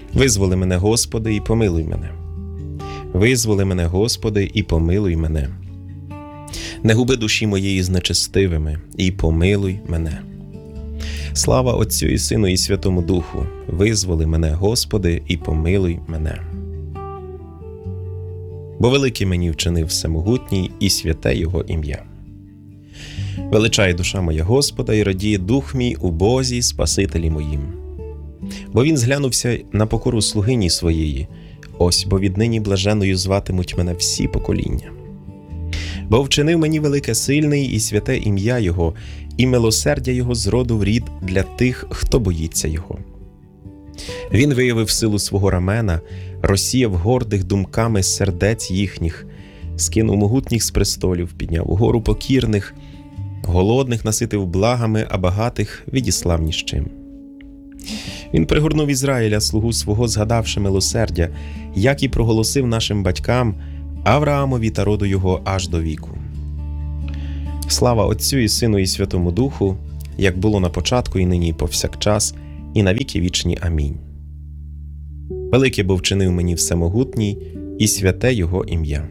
Визволи мене, Господи, і помилуй мене. Визволи мене, Господи, і помилуй мене. Не губи душі моєї з нечестивими, і помилуй мене. Слава Отцю і Сину і Святому Духу. Визволи мене, Господи, і помилуй мене. Бо великий мені вчинив Всемогутній, і святе Його ім'я. Величає душа моя Господа, і радіє дух мій у Бозі, Спасителі моїм. Бо Він зглянувся на покору слугині своєї, ось, бо віднині блаженною зватимуть мене всі покоління. Бо вчинив мені велике сильний і святе ім'я Його, і милосердя Його з роду в рід для тих, хто боїться Його. Він виявив силу свого рамена, розсіяв гордих думками сердець їхніх, скинув могутніх з престолів, підняв угору покірних, голодних наситив благами, а багатих відіслав ні з чим. Він пригорнув Ізраїля, слугу свого, згадавши милосердя, як і проголосив нашим батькам, Авраамові та роду його аж до віку. Слава Отцю і Сину і Святому Духу, як було на початку, і нині, і повсякчас, і на віки вічні. Амінь. Велике бо вчинив мені Всемогутній, і святе Його ім'я.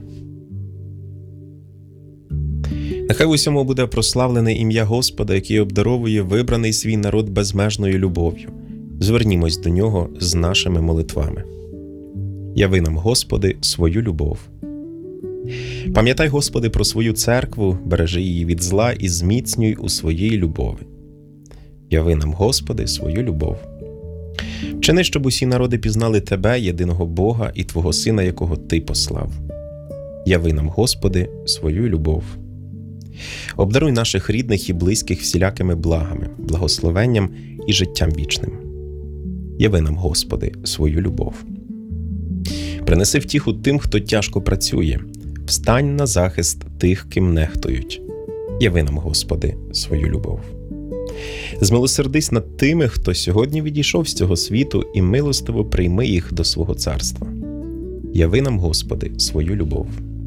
Нехай в усьому буде прославлене ім'я Господа, який обдаровує вибраний свій народ безмежною любов'ю. Звернімось до Нього з нашими молитвами. Яви нам, Господи, свою любов. Пам'ятай, Господи, про свою церкву, бережи її від зла і зміцнюй у своїй любові. Яви нам, Господи, свою любов. Вчини, щоб усі народи пізнали Тебе, єдиного Бога, і Твого Сина, якого Ти послав. Яви нам, Господи, свою любов. Обдаруй наших рідних і близьких всілякими благами, благословенням і життям вічним. Яви нам, Господи, свою любов. Принеси втіху тим, хто тяжко працює. Встань на захист тих, ким нехтують. Яви нам, Господи, свою любов. Змилосердись над тими, хто сьогодні відійшов з цього світу, і милостиво прийми їх до свого царства. Яви нам, Господи, свою любов.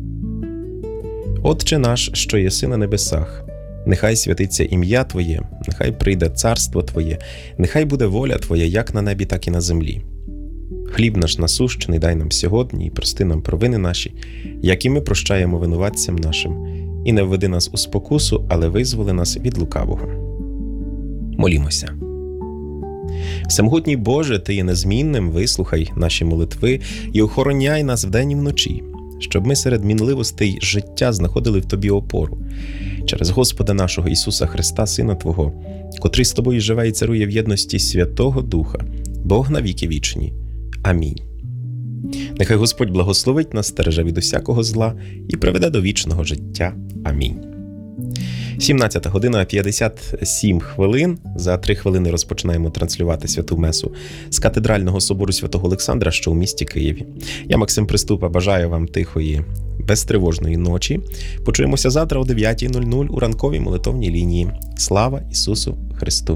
Отче наш, що єси на небесах, нехай святиться ім'я Твоє, нехай прийде царство Твоє, нехай буде воля Твоя як на небі, так і на землі. Хліб наш насущний дай нам сьогодні, і прости нам провини наші, як і ми прощаємо винуватцям нашим. І не введи нас у спокусу, але визволи нас від лукавого. Молімося. Всемогутній Боже, Ти є незмінним, вислухай наші молитви і охороняй нас вдень і вночі, щоб ми серед мінливостей життя знаходили в Тобі опору. Через Господа нашого Ісуса Христа, Сина Твого, котрий з Тобою живе і царує в єдності Святого Духа, Бог на віки вічні. Амінь. Нехай Господь благословить нас, стереже від усякого зла і приведе до вічного життя. Амінь. 17 година 57 хвилин. За 3 хвилини розпочинаємо транслювати Святу Месу з Катедрального собору Святого Олександра, що у місті Києві. Я, Максим Приступа, бажаю вам тихої, безтривожної ночі. Почуємося завтра о 9:00 у ранковій молитовній лінії. Слава Ісусу Христу!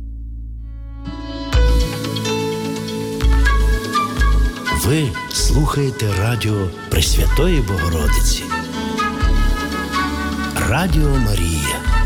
Ви слухаєте радіо Пресвятої Богородиці. Радіо Марія.